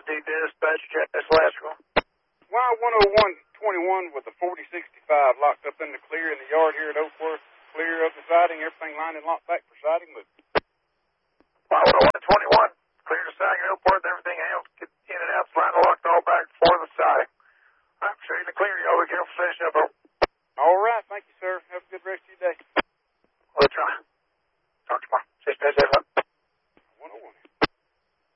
dispatch, check this last one. Y10121 with the 4065 locked up in the clear in the yard here at Oakworth. Clear of the siding, everything lined and locked back for siding. But Y10121, clear the siding at Oakworth, everything else, get in and out, line locked all back for the siding. I'm sure you're clear, y'all. We can finish up. all right, thank you, sir. Have a good rest of your day. We'll try. Talk tomorrow. Just